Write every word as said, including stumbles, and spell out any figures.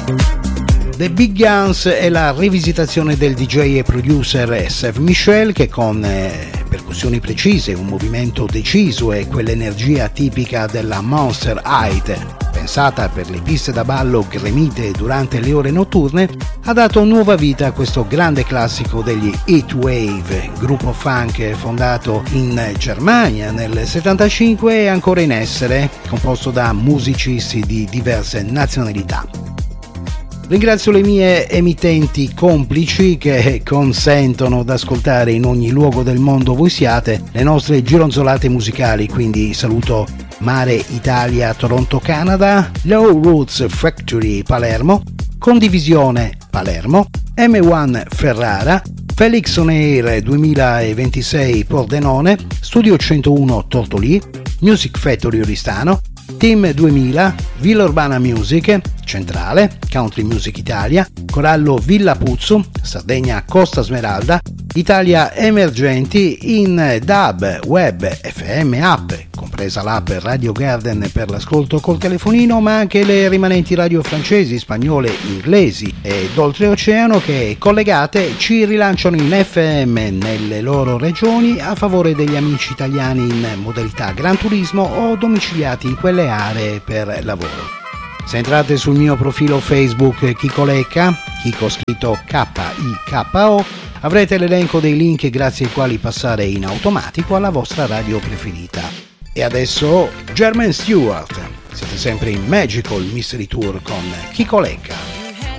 The Big Guns è la rivisitazione del D J e producer Seth Michel che con eh, percussioni precise, un movimento deciso e quell'energia tipica della Monster Height, pensata per le piste da ballo gremite durante le ore notturne, ha dato nuova vita a questo grande classico degli Heatwave, gruppo funk fondato in Germania nel settantacinque e ancora in essere, composto da musicisti di diverse nazionalità. Ringrazio le mie emittenti complici che consentono d'ascoltare in ogni luogo del mondo voi siate le nostre gironzolate musicali, quindi saluto Mare Italia Toronto Canada, Low Roots Factory Palermo, Condivisione Palermo, M uno Ferrara, Felix On Air duemilaventisei Pordenone, Studio centouno Tortolì, Music Factory Oristano, Team duemila, Villa Urbana Music, Centrale, Country Music Italia, Corallo Villa Puzzo, Sardegna Costa Smeralda, Italia Emergenti in D A B, Web, F M, App, compresa l'app Radio Garden per l'ascolto col telefonino, ma anche le rimanenti radio francesi, spagnole, inglesi ed oltreoceano che collegate ci rilanciano in F M nelle loro regioni a favore degli amici italiani in modalità Gran Turismo o domiciliati in quelle aree per lavoro. Se entrate sul mio profilo Facebook Chico Lecca, Chico scritto K I K O, avrete l'elenco dei link grazie ai quali passare in automatico alla vostra radio preferita. E adesso Jermaine Stewart, siete sempre in Magical Mystery Tour con Chico Lecca.